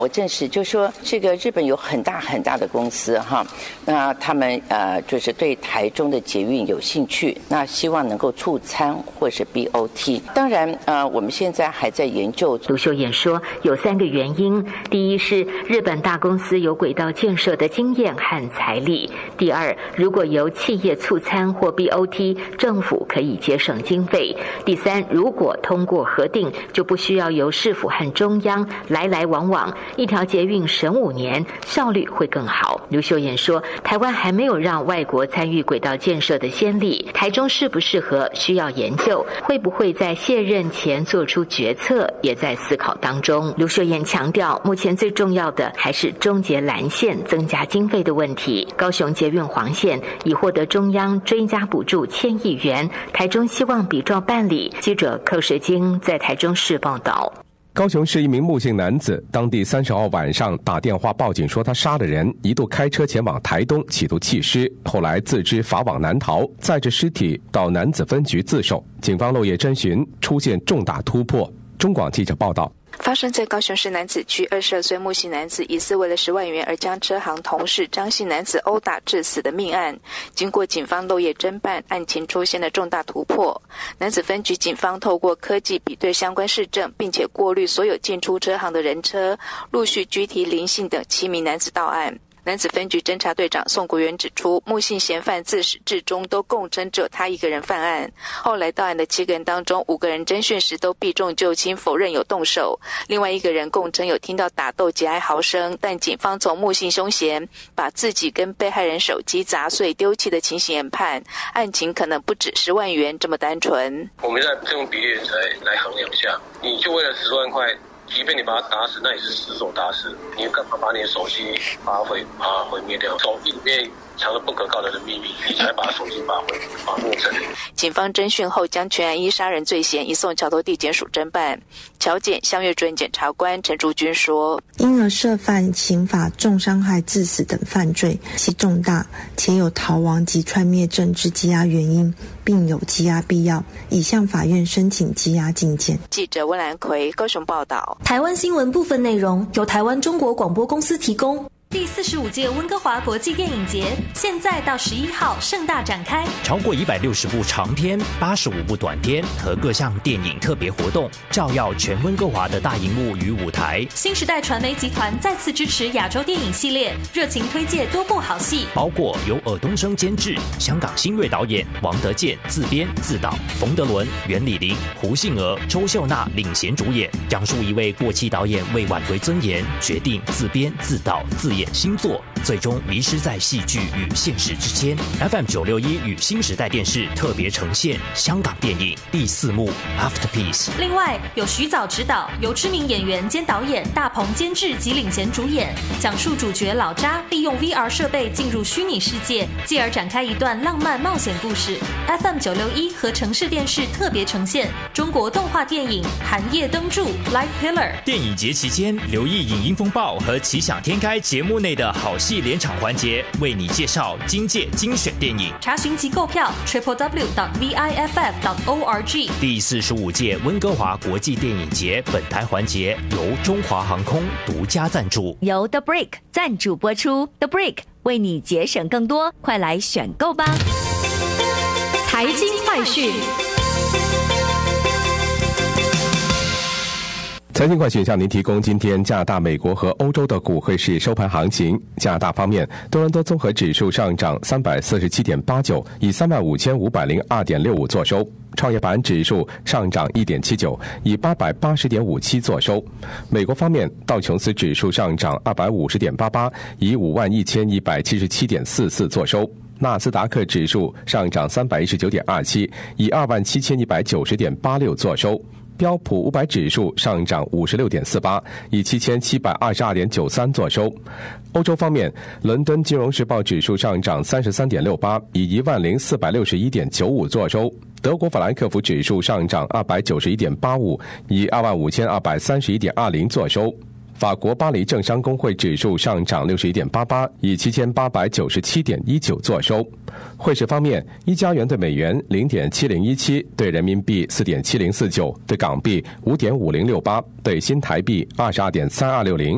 我证实就说这个日本有很大很大的公司哈，那他们就是对台中的捷运有兴趣，那希望能够促参或是 BOT。当然我们现在还在研究。 卢秀燕说有3个原因，第一是日本大公司有轨道建设的经验和财力，第二如果由企业促参或 BOT， 政府可以节省经费，第三如果通过核定，就不需要由市府和中央来来往往，一条捷运省5年，效率会更好。卢秀燕说台湾还没有让外国参与轨道建设的先例，台中适不适合需要研究，会不会在卸任前做出决策也在思考当中。卢秀燕强调目前最重要的还是终结蓝线增加经费的问题，高雄捷运黄线已获得中央追加补助1000亿元，台中希望比照办理。记者寇世京在台中市报道。 高雄市一名穆姓男子，当地30号晚上打电话报警说他杀了人，一度开车前往台东企图弃尸，后来自知法网难逃，载着尸体到男子分局自首。警方漏夜侦讯，出现重大突破。中广记者报道。 发生在高雄市楠梓区22岁穆姓男子疑似为了10万元而将车行同事张姓男子殴打致死的命案，经过警方漏夜侦办，案情出现了重大突破。楠梓分局警方透过科技比对相关事证，并且过滤所有进出车行的人车，陆续拘提林姓等7名男子到案。楠梓分局侦查队长宋国元指出，穆姓嫌犯自始至终都供称只有他一个人犯案，后来到案的7个人当中，5个人侦讯时都避重就轻，否认有动手，另外1个人供称有听到打斗及哀嚎声，但警方从穆姓凶嫌把自己跟被害人手机砸碎丢弃的情形研判，案情可能不止10万元这么单纯。 我们现在用比例来衡量一下，你就为了10万块，即便你把他打死，那也是失手打死，你干嘛把你的手机把它毁灭掉？手机里面藏了不可告人的秘密，你才把手机把没成。 警方侦讯后，将全案依杀人罪嫌移送桥头地检署侦办。桥检相越主任检察官陈竹君说：“ 因而涉犯刑法重伤害致死等犯罪，其重大，且有逃亡及串灭证之羁押原因，并有羁押必要，已向法院申请羁押禁见。” 记者温兰奎高雄报道。 台湾新闻部分内容由台湾中国广播公司提供。第45届温哥华国际电影节现在到11号盛大展开， 超过160部长片、85部短片和各项电影特别活动，照耀全温哥华的大荧幕与舞台。 新时代传媒集团再次支持亚洲电影系列，热情推介多部好戏， 包括由尔冬升监制、香港新锐导演王德健自编自导，冯德伦、袁李林、胡杏儿、周秀娜领衔主演，讲述一位过气导演为挽回尊严，决定自编自导自演新作，最终迷失在戏剧与现实之间。 FM 961与新时代电视特别呈现香港电影第4幕 Afterpiece。 另外有徐藻执导，由知名演员兼导演大鹏监制及领衔主演，讲述主角老查利用 VR 设备进入虚拟世界，继而展开一段浪漫冒险故事。 FM 961和城市电视特别呈现中国动画电影《寒夜灯柱》 Light Pillar。 电影节期间留意影音风暴和奇想天开节目内的好戏连场环节，为你介绍今届精选电影。 查询及购票 www.viff.org。 第45届温哥华国际电影节本台环节由中华航空独家赞助， 由 The Brick 赞助播出。 The Brick 为你节省更多，快来选购吧。 财经快讯。 财经快讯向您提供今天加拿大、美国和欧洲的股汇市收盘行情。加拿大方面，多伦多综合指数上涨 347.89， 以 35,502.65 作收。创业板指数上涨 1.79， 以 880.57 作收。美国方面，道琼斯指数上涨 250.88， 以 51,177.44 作收。纳斯达克指数上涨 319.27， 以 27,190.86 作收。标普500指数上涨 56.48， 以 7722.93 作收。欧洲方面，伦敦金融时报指数上涨 33.68， 以 10,461.95 作收。德国法兰克福指数上涨 291.85， 以 25,231.20 作收。法国巴黎政商工会指数上涨 61.88， 以 7,897.19 作收。汇市方面，一加元对美元 0.7017， 对人民币 4.7049， 对港币 5.5068， 对新台币 22.3260。